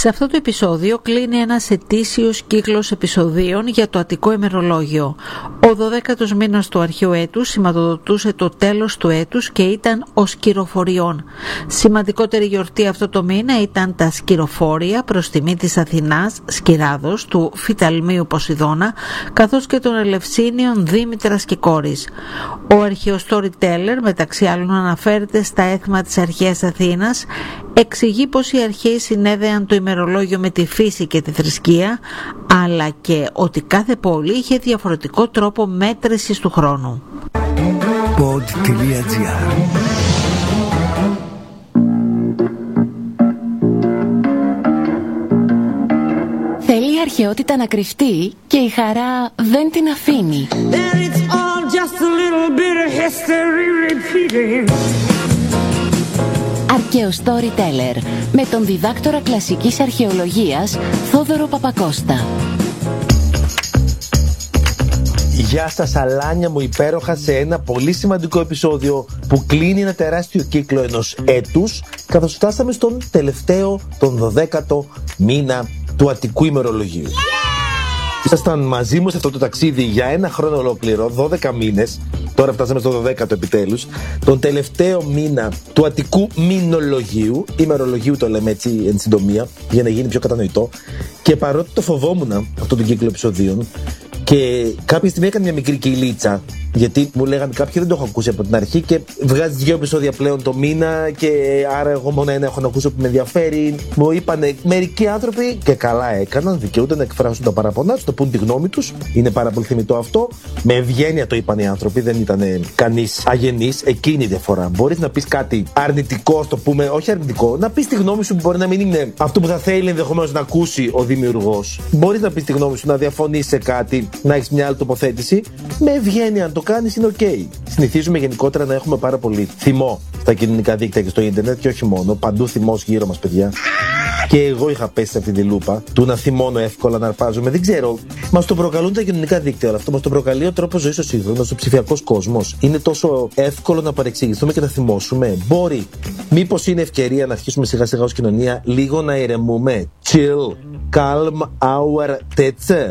Σε αυτό το επεισόδιο κλείνει ένας ετήσιος κύκλος επεισοδίων για το Αττικό ημερολόγιο. Ο 12ος μήνας του αρχαίου έτους σηματοδοτούσε το τέλος του έτους και ήταν ο Σκυροφοριών. Σημαντικότερη γιορτή αυτό το μήνα ήταν τα Σκυροφόρια προς τιμή της Αθηνάς Σκυράδος, του Φυταλμίου Ποσειδώνα, καθώς και των Ελευσίνιων Δήμητρας και Κόρης. Ο αρχαίος storyteller, μεταξύ άλλων, αναφέρεται στα έθιμα της αρχαίας Αθήνας, εξηγεί πως οι αρχαίοι συνέδεαν το ημερολόγιο με τη φύση και τη θρησκεία, αλλά και ότι κάθε πόλη είχε διαφορετικό τρόπο μέτρησης του χρόνου. Pod.gr. Θέλει η αρχαιότητα να κρυφτεί και η χαρά δεν την αφήνει. Αρχαίος storyteller με τον διδάκτορα κλασικής αρχαιολογίας Θόδωρο Παπακώστα. Γεια σας αλάνια μου υπέροχα, σε ένα πολύ σημαντικό επεισόδιο που κλείνει ένα τεράστιο κύκλο ενός έτους, καθώς φτάσαμε στον τελευταίο, τον 12ο μήνα του Αττικού ημερολογίου. Ήσασταν μαζί μου σε αυτό το ταξίδι για ένα χρόνο ολόκληρο, 12 μήνες. Τώρα φτάσαμε στο 12ο επιτέλους. Τον τελευταίο μήνα του Αττικού μηνολογίου. Ημερολογίου το λέμε έτσι εν συντομία, για να γίνει πιο κατανοητό. Και παρότι το φοβόμουν αυτό τον κύκλο επεισοδίων, και κάποια στιγμή έκανε μια μικρή κυλίτσα, γιατί μου λέγανε κάποιοι δεν το έχω ακούσει από την αρχή και βγάζει 2 επεισόδια πλέον το μήνα και άρα εγώ μόνο ένα έχω να ακούσω που με ενδιαφέρει. Μου είπανε μερικοί άνθρωποι, και καλά έκαναν, δικαιούνται να εκφράσουν τα παραπονά τους, το πούν τη γνώμη τους. Είναι πάρα πολύ θεμιτό αυτό. Με ευγένεια το είπαν οι άνθρωποι, δεν ήταν κανείς αγενής. Εκείνη η διαφορά. Μπορείς να πεις κάτι αρνητικό, το πούμε, όχι αρνητικό, να πεις τη γνώμη σου που μπορεί να μην είναι αυτό που θα θέλει ενδεχομένως να ακούσει ο δημιουργός. Μπορείς να πεις τη γνώμη σου, να διαφωνείς σε κάτι, να έχεις μια άλλη τοποθέτηση. Με ευγένεια, αν το κάνεις, είναι ok. Συνηθίζουμε γενικότερα να έχουμε πάρα πολύ θυμό στα κοινωνικά δίκτυα και στο ίντερνετ, και όχι μόνο. Παντού θυμός γύρω μας, παιδιά. Και εγώ είχα πέσει σε αυτή τη λούπα του να θυμώνω εύκολα, να αρπάζομαι. Δεν ξέρω. Μας το προκαλούν τα κοινωνικά δίκτυα όλο αυτό. Μας το προκαλεί ο τρόπος ζωής ο σύγχρονος, ο ψηφιακός κόσμος. Είναι τόσο εύκολο να παρεξηγηθούμε και να θυμώσουμε. Μπορεί. Μήπως είναι ευκαιρία να αρχίσουμε σιγά σιγά ως κοινωνία λίγο να ηρεμούμε. Chill. Calm our tets.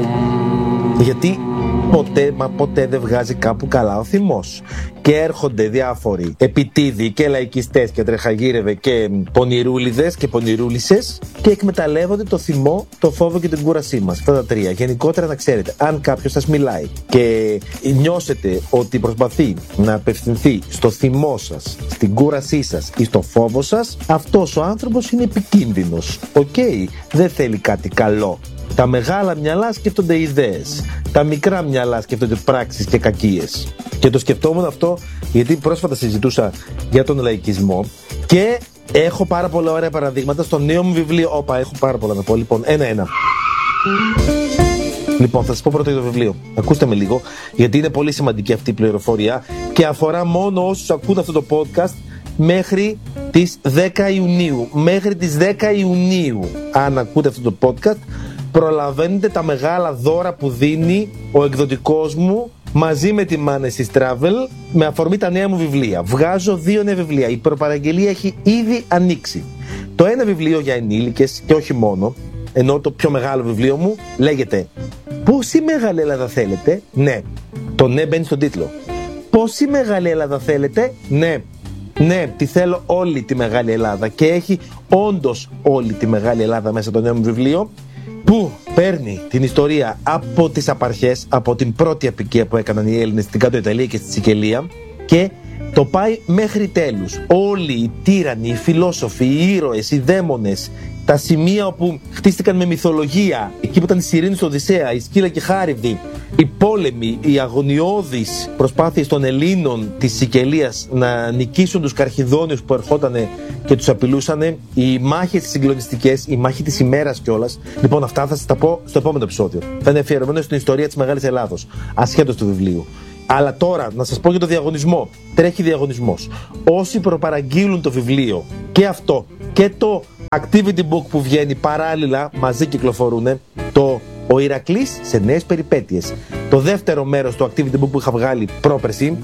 Γιατί ποτέ δεν βγάζει κάπου καλά ο θυμός. Και έρχονται διάφοροι επιτίδοι και λαϊκιστές και τρεχαγύρευε και πονηρούλιδες και πονηρούλισσες και εκμεταλλεύονται το θυμό, το φόβο και την κούρασή μας. Αυτά τα τρία. Γενικότερα να ξέρετε, αν κάποιος σας μιλάει και νιώσετε ότι προσπαθεί να απευθυνθεί στο θυμό σας, στην κούρασή σας ή στο φόβο σας, αυτός ο άνθρωπος είναι επικίνδυνος. Δεν θέλει κάτι καλό. Τα μεγάλα μυαλά σκέφτονται ιδέες. Τα μικρά μυαλά σκέφτονται πράξεις και κακίες. Και το σκεφτόμουν αυτό γιατί πρόσφατα συζητούσα για τον λαϊκισμό και έχω πάρα πολλά ωραία παραδείγματα στο νέο μου βιβλίο. Έχω πάρα πολλά να πω. Λοιπόν, ένα-ένα. Λοιπόν, θα σας πω πρώτα για το βιβλίο. Ακούστε με λίγο, γιατί είναι πολύ σημαντική αυτή η πληροφορία και αφορά μόνο όσους ακούν αυτό το podcast μέχρι τις 10 Ιουνίου. Μέχρι τις 10 Ιουνίου, αν ακούτε αυτό το podcast, προλαβαίνετε τα μεγάλα δώρα που δίνει ο εκδοτικός μου μαζί με τη Manesis Travel με αφορμή τα νέα μου βιβλία. Βγάζω 2 νέα βιβλία. Η προπαραγγελία έχει ήδη ανοίξει. Το ένα βιβλίο για ενήλικες και όχι μόνο, ενώ το πιο μεγάλο βιβλίο μου λέγεται «Πόση Μεγάλη Ελλάδα θέλετε?» Ναι. Το ναι μπαίνει στον τίτλο. «Πόση Μεγάλη Ελλάδα θέλετε?» Ναι. Ναι, τη θέλω όλη τη Μεγάλη Ελλάδα. Και έχει όντως όλη τη Μεγάλη Ελλάδα μέσα το νέο μου βιβλίο, που παίρνει την ιστορία από τις απαρχές, από την πρώτη απικία που έκαναν οι Έλληνες στην Κάτω Ιταλία και στη Σικελία, και το πάει μέχρι τέλους. Όλοι οι τύρανοι, οι φιλόσοφοι, οι ήρωες, οι δαίμονες, τα σημεία όπου χτίστηκαν με μυθολογία, εκεί που ήταν η Σιρήνη στο Οδυσσέα, η Σκύλα και Χάριδη, οι πόλεμοι, οι αγωνιώδεις προσπάθειες των Ελλήνων της Σικελίας να νικήσουν τους Καρχιδόνιους που ερχότανε και τους απειλούσανε, οι μάχες τις συγκλονιστικές, η μάχη της ημέρας κιόλας. Λοιπόν, αυτά θα σας τα πω στο επόμενο επεισόδιο. Θα είναι αφιερωμένο στην ιστορία της Μεγάλης Ελλάδος, ασχέτως του βιβλίου. Αλλά τώρα να σας πω για το διαγωνισμό. Τρέχει διαγωνισμός. Όσοι προπαραγγείλουν το βιβλίο και αυτό και το activity book που βγαίνει παράλληλα, μαζί κυκλοφορούν, ο Ηρακλής σε νέες περιπέτειες. Το δεύτερο μέρος του activity book που είχα βγάλει πρόπερση,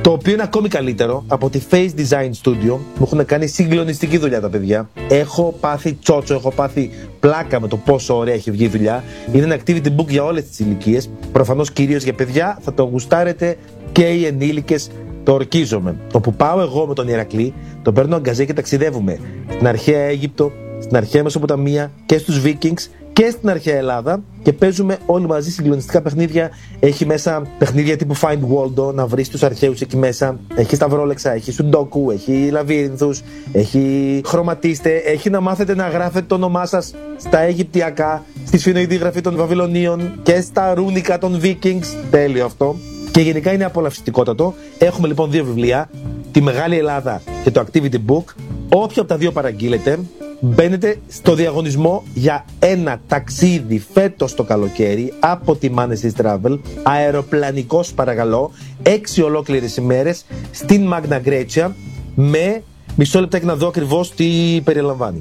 Το οποίο είναι ακόμη καλύτερο από τη Face Design Studio. Μου έχουν κάνει συγκλονιστική δουλειά τα παιδιά. Έχω πάθει τσότσο, έχω πάθει πλάκα με το πόσο ωραία έχει βγει η δουλειά. Είναι ένα activity book για όλες τις ηλικίες. Προφανώς κυρίως για παιδιά. Θα το γουστάρετε και οι ενήλικες. Το ορκίζομαι. Όπου πάω εγώ με τον Ηρακλή, τον παίρνω αγκαζέ και ταξιδεύουμε στην αρχαία Αίγυπτο, στην αρχαία Μεσοποταμία και στους Vikings και στην αρχαία Ελλάδα και παίζουμε όλοι μαζί συγκλονιστικά παιχνίδια. Έχει μέσα παιχνίδια τύπου Find Waldo, να βρεις τους αρχαίους εκεί μέσα. Έχει σταυρόλεξα, έχει σουντόκου, έχει λαβύρινθους, έχει χρωματίστε, έχει να μάθετε να γράφετε το όνομά σας στα Αιγυπτιακά, στη σφινοειδή γραφή των Βαβυλωνίων και στα ρούνικα των Vikings. Τέλειο αυτό. Και γενικά είναι απολαυστικότατο. Έχουμε λοιπόν 2 βιβλία, τη Μεγάλη Ελλάδα και το Activity Book. Όποιο από τα 2 παραγγείλετε, μπαίνετε στο διαγωνισμό για ένα ταξίδι φέτος το καλοκαίρι από τη Manesis Travel, αεροπλανικός παρακαλώ, 6 ολόκληρες ημέρες στην Magna Grecia με μισό λεπτάκι να δω ακριβώς τι περιλαμβάνει.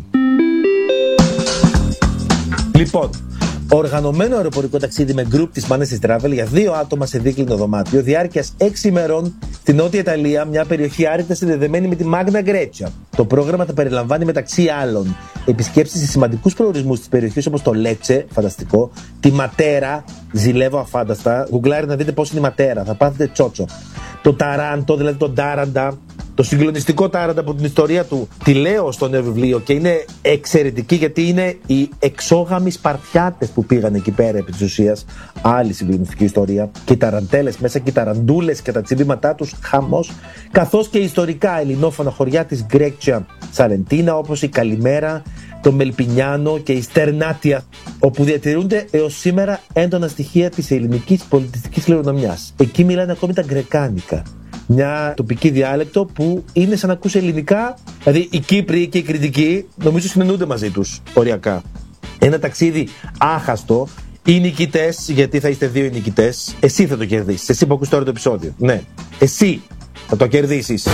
Λοιπόν, οργανωμένο αεροπορικό ταξίδι με group της Manesis Travel για 2 άτομα σε δίκλινο δωμάτιο διάρκειας 6 ημερών στην Νότια Ιταλία, μια περιοχή άρρητα συνδεδεμένη με τη Magna Grecia. Το πρόγραμμα θα περιλαμβάνει μεταξύ άλλων επισκέψεις σε σημαντικούς προορισμούς της περιοχής όπως το Λέτσε, φανταστικό, τη Ματέρα, ζηλεύω αφάνταστα, γκουγκλάρετε να δείτε πώς είναι η Ματέρα, θα πάθετε τσότσο. Το Ταράντο, δηλαδή τον Τάραντα, το συγκλονιστικό Τάραντα από την ιστορία του τη λέω στο νέο βιβλίο και είναι εξαιρετική γιατί είναι οι εξόγαμοι Σπαρτιάτες που πήγαν εκεί πέρα επί της ουσίας. Άλλη συγκλονιστική ιστορία. Και οι ταραντέλες μέσα και οι ταραντούλες και τα τσιμπήματά τους, χαμός. Καθώς και ιστορικά ελληνόφωνα χωριά της Γκρέτσια Σαλεντίνα όπως η Καλιμέρα, το Μελπινιάνο και η Στερνάτια, όπου διατηρούνται έως σήμερα έντονα στοιχεία της ελληνικής πολιτιστικής κληρονομιάς. Εκεί μιλάνε ακόμη τα γκρεκάνικα. Μια τοπική διάλεκτο που είναι σαν να ακούσει ελληνικά, δηλαδή οι Κύπροι και οι Κρητικοί νομίζω συνεννοούνται μαζί τους οριακά. Ένα ταξίδι άχαστο. Οι νικητές, γιατί θα είστε 2 οι νικητές, εσύ θα το κερδίσεις. Εσύ που ακούς τώρα το επεισόδιο. Ναι, εσύ θα το κερδίσεις.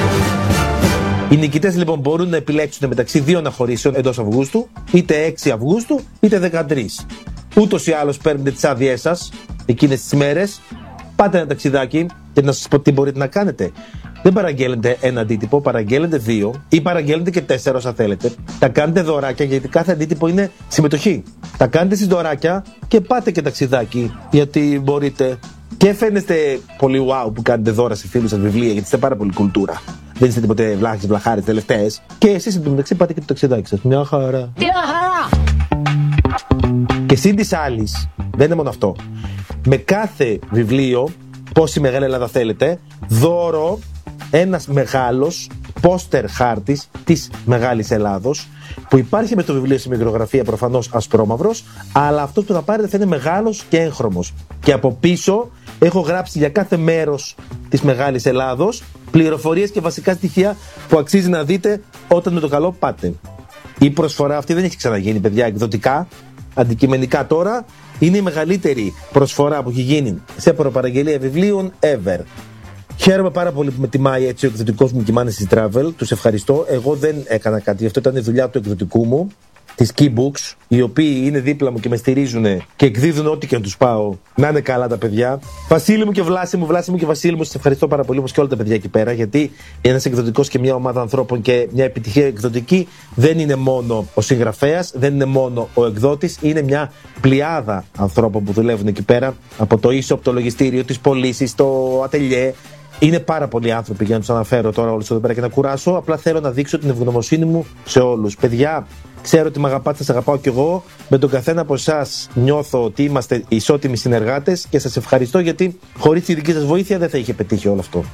Οι νικητές λοιπόν μπορούν να επιλέξουν μεταξύ 2 αναχωρήσεων εντός Αυγούστου, είτε 6 Αυγούστου, είτε 13. Ούτως ή άλλως παίρνετε τις άδειές σας εκείνες τις μέρες. Πάτε ένα ταξιδάκι και να σας πω τι μπορείτε να κάνετε. Δεν παραγγέλνετε ένα αντίτυπο, παραγγέλνετε 2 ή παραγγέλνετε και 4 όσα θέλετε. Τα κάνετε δωράκια γιατί κάθε αντίτυπο είναι συμμετοχή. Τα κάνετε στις δωράκια και πάτε και ταξιδάκι γιατί μπορείτε. Και φαίνεστε πολύ wow που κάνετε δώρα σε φίλους σας βιβλία γιατί είστε πάρα πολύ κουλτούρα. Δεν είστε τίποτε βλάχες, βλαχάρες τελευταίες. Και εσείς εν τω μεταξύ πάτε και το ταξιδάκι σας. Μια χαρά. Μια χαρά! Και συν της άλλης, δεν είναι μόνο αυτό. Με κάθε βιβλίο, πόση Μεγάλη Ελλάδα θέλετε, δώρο ένας μεγάλος πόστερ χάρτης της Μεγάλης Ελλάδος που υπάρχει με το βιβλίο σε μικρογραφία προφανώς ασπρόμαυρος, αλλά αυτός που θα πάρετε θα είναι μεγάλος και έγχρωμος. Και από πίσω έχω γράψει για κάθε μέρος της Μεγάλης Ελλάδος πληροφορίες και βασικά στοιχεία που αξίζει να δείτε όταν με το καλό πάτε. Η προσφορά αυτή δεν έχει ξαναγίνει, παιδιά, εκδοτικά, αντικειμενικά τώρα. Είναι η μεγαλύτερη προσφορά που έχει γίνει σε προπαραγγελία βιβλίων ever. Χαίρομαι πάρα πολύ που με τιμάει έτσι ο εκδοτικός μου και η Manesis Travel. Τους ευχαριστώ. Εγώ δεν έκανα κάτι. Αυτό ήταν η δουλειά του εκδοτικού μου, της Key Books, οι οποίοι είναι δίπλα μου και με στηρίζουν και εκδίδουν ό,τι και να τους πάω. Να είναι καλά τα παιδιά. Βασίλη μου και Βλάση μου και Βασίλη μου, σας ευχαριστώ πάρα πολύ, όπως και όλα τα παιδιά εκεί πέρα, γιατί ένας εκδοτικός και μια ομάδα ανθρώπων και μια επιτυχία εκδοτική δεν είναι μόνο ο συγγραφέας, δεν είναι μόνο ο εκδότης, είναι μια πλειάδα ανθρώπων που δουλεύουν εκεί πέρα, από το e-shop, το λογιστήριο, τις πωλήσεις, το ατελιέ. Είναι πάρα πολλοί άνθρωποι για να τους αναφέρω τώρα όλους εδώ πέρα και να κουράσω. Απλά θέλω να δείξω την ευγνωμοσύνη μου σε όλους. Παιδιά, ξέρω ότι με αγαπάτε, σας αγαπάω κι εγώ. Με τον καθένα από εσάς νιώθω ότι είμαστε ισότιμοι συνεργάτες και σας ευχαριστώ γιατί χωρίς τη δική σας βοήθεια δεν θα είχε πετύχει όλο αυτό.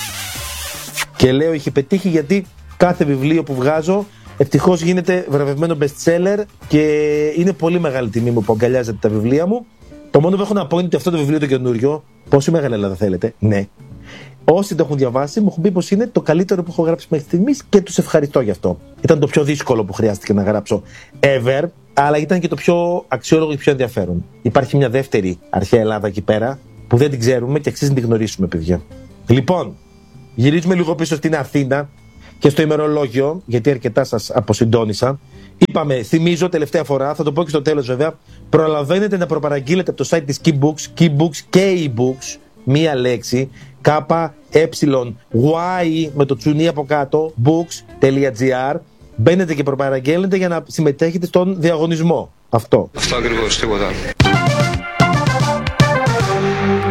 Και λέω είχε πετύχει γιατί κάθε βιβλίο που βγάζω ευτυχώς γίνεται βραβευμένο best seller και είναι πολύ μεγάλη τιμή μου που αγκαλιάζετε τα βιβλία μου. Το μόνο που έχω να πω είναι ότι αυτό το βιβλίο το καινούριο, πόση Μεγάλη Ελλάδα θέλετε, ναι. Όσοι το έχουν διαβάσει μου έχουν πει πως είναι το καλύτερο που έχω γράψει μέχρι στιγμής και τους ευχαριστώ γι' αυτό. Ήταν το πιο δύσκολο που χρειάστηκε να γράψω ever, αλλά ήταν και το πιο αξιόλογο και πιο ενδιαφέρον. Υπάρχει μια δεύτερη αρχαία Ελλάδα εκεί πέρα που δεν την ξέρουμε και αξίζει να την γνωρίσουμε, παιδιά. Λοιπόν, γυρίζουμε λίγο πίσω στην Αθήνα και στο ημερολόγιο, γιατί αρκετά σας αποσυντώνησα. Είπαμε, θυμίζω τελευταία φορά, θα το πω και στο τέλος βέβαια, προλαβαίνετε να προπαραγγείλετε από το site της Key Books και e-books, μία λέξη, Y με το τσουνί από κάτω, books.gr. Μπαίνετε και προπαραγγέλνετε για να συμμετέχετε στον διαγωνισμό. Αυτό ακριβώς, τίποτα.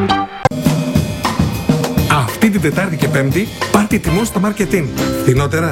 Αυτή την Τετάρτη και Πέμπτη πάρτε τιμό στο Marketing. Φθηνότερα,